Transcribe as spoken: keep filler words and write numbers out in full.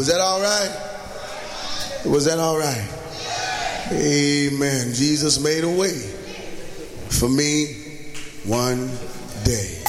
that all right? Was that all right? Amen. Jesus made a way for me one day.